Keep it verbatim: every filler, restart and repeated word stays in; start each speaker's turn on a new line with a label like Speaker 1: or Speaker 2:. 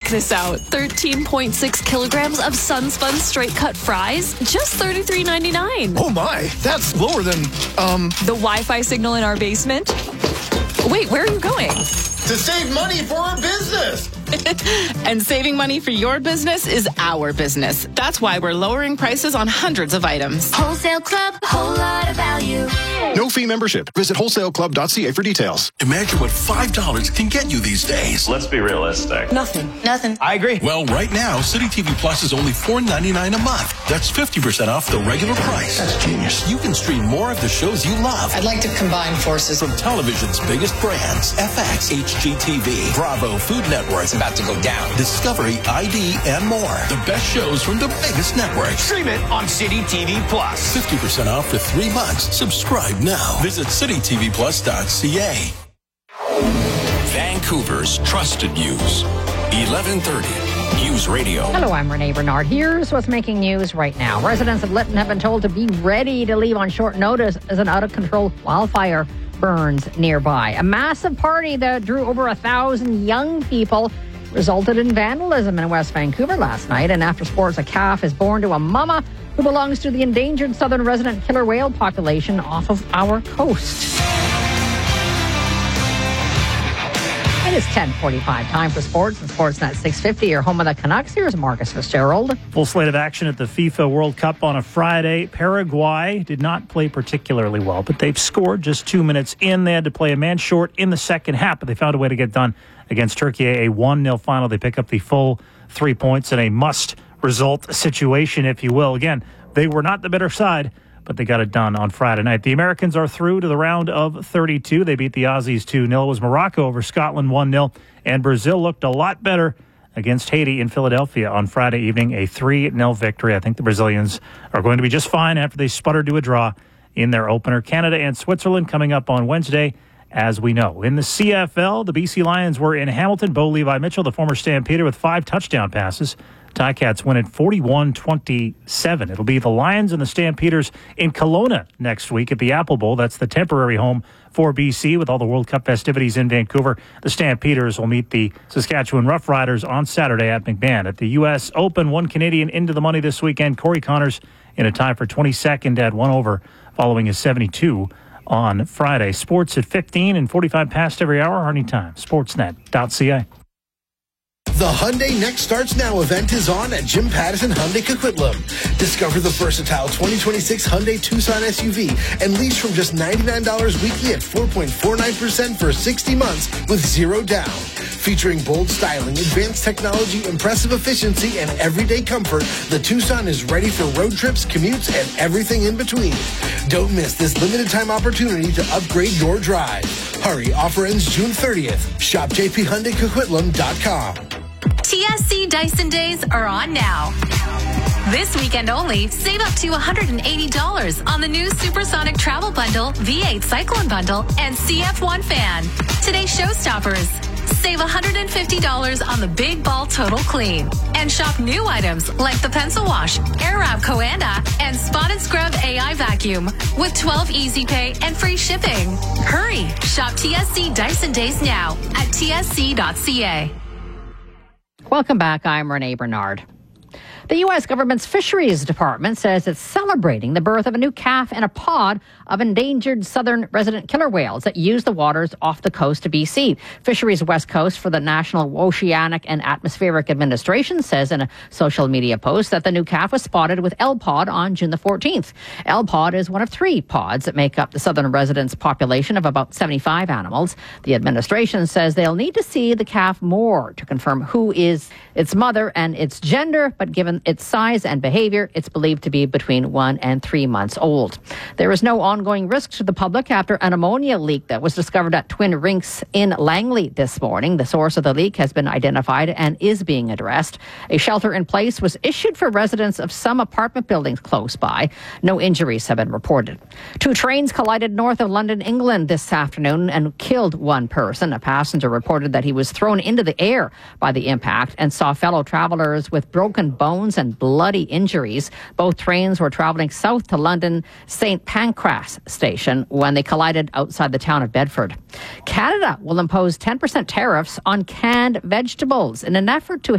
Speaker 1: this out. thirteen point six kilograms of Sunspun straight cut fries, just thirty-three ninety-nine.
Speaker 2: Oh my, that's lower than, um...
Speaker 1: the Wi-Fi signal in our basement? Wait, where are you going?
Speaker 2: To save money for our business.
Speaker 3: And saving money for your business is our business. That's why we're lowering prices on hundreds of items.
Speaker 4: Wholesale Club, whole lot of value.
Speaker 5: No fee membership. Visit wholesale club dot c a for details.
Speaker 6: Imagine what five dollars can get you these days.
Speaker 7: Let's be realistic.
Speaker 1: Nothing.
Speaker 3: Nothing.
Speaker 2: I agree.
Speaker 6: Well, right now, City T V Plus is only four ninety-nine a month. That's fifty percent off the regular price.
Speaker 5: That's genius.
Speaker 6: You can stream more of the shows you love.
Speaker 3: I'd like to combine forces.
Speaker 6: From television's biggest brands, F X, H G T V, Bravo, Food Network,
Speaker 8: It's about to go down.
Speaker 6: Discovery, I D, and more. The best shows from the biggest networks.
Speaker 8: Stream it on City T V Plus.
Speaker 6: fifty percent off for three months. Subscribe now. Visit city t v plus dot c a.
Speaker 9: Vancouver's trusted news. eleven thirty News Radio.
Speaker 10: Hello, I'm Renee Bernard. Here's what's making news right now. Residents of Lytton have been told to be ready to leave on short notice as an out-of-control wildfire burns nearby. A massive party that drew over a thousand young people resulted in vandalism in West Vancouver last night. And after sports, a calf is born to a mama who belongs to the endangered southern resident killer whale population off of our coast. It is ten forty-five, time for sports and Sportsnet six fifty, your home of the Canucks. Here's Marcus Fitzgerald.
Speaker 11: Full slate of action at the FIFA World Cup on a Friday. Paraguay did not play particularly well, but they've scored just two minutes in. They had to play a man short in the second half, but they found a way to get done against Turkey. A one nil final. They pick up the full three points in a must-result situation, if you will. Again, they were not the better side, but they got it done on Friday night. The Americans are through to the round of thirty-two. They beat the Aussies two nil. It was Morocco over Scotland one nil. And Brazil looked a lot better against Haiti in Philadelphia on Friday evening. A three nil victory. I think the Brazilians are going to be just fine after they sputtered to a draw in their opener. Canada and Switzerland coming up on Wednesday, as we know. In the C F L, the B C Lions were in Hamilton. Bo Levi Mitchell, the former Stampeder, with five touchdown passes. Ticats win at forty-one twenty-seven. It'll be the Lions and the Stampeders in Kelowna next week at the Apple Bowl. That's the temporary home for B C with all the World Cup festivities in Vancouver. The Stampeders will meet the Saskatchewan Roughriders on Saturday at McMahon. At the U S Open, one Canadian into the money this weekend. Corey Connors in a tie for twenty-second at one over following his seventy-two on Friday. Sports at fifteen and forty-five past every hour. Anytime. Sportsnet dot c a.
Speaker 12: The Hyundai Next Starts Now event is on at Jim Pattison Hyundai Coquitlam. Discover the versatile twenty twenty-six Hyundai Tucson S U V and lease from just ninety-nine dollars weekly at four point four nine percent for sixty months with zero down. Featuring bold styling, advanced technology, impressive efficiency, and everyday comfort, the Tucson is ready for road trips, commutes, and everything in between. Don't miss this limited time opportunity to upgrade your drive. Hurry, offer ends June thirtieth. Shop j p hyundai coquitlam dot com.
Speaker 4: T S C Dyson Days are on now. This weekend only, save up to one hundred eighty dollars on the new Supersonic Travel Bundle, V eight Cyclone Bundle, and C F one Fan. Today's showstoppers. Save one hundred fifty dollars on the Big Ball Total Clean. And shop new items like the Pencil Wash, Airwrap Coanda, and Spot and Scrub A I Vacuum with twelve Easy Pay and free shipping. Hurry! Shop T S C Dyson Days now at t s c dot c a.
Speaker 10: Welcome back. I'm Renee Bernard. The U S government's Fisheries Department says it's celebrating the birth of a new calf in a pod of endangered southern resident killer whales that use the waters off the coast of B C. Fisheries West Coast for the National Oceanic and Atmospheric Administration says in a social media post that the new calf was spotted with L P O D on June the fourteenth. L P O D is one of three pods that make up the southern residents' population of about seventy-five animals. The administration says they'll need to see the calf more to confirm who is its mother and its gender, but given its size and behavior, it's believed to be between one and three months old. There is no ongoing risk to the public after an ammonia leak that was discovered at Twin Rinks in Langley this morning. The source of the leak has been identified and is being addressed. A shelter in place was issued for residents of some apartment buildings close by. No injuries have been reported. Two trains collided north of London, England this afternoon and killed one person. A passenger reported that he was thrown into the air by the impact and saw fellow travelers with broken bones and bloody injuries. Both trains were traveling south to London Saint Pancras station when they collided outside the town of Bedford. Canada will impose ten percent tariffs on canned vegetables in an effort to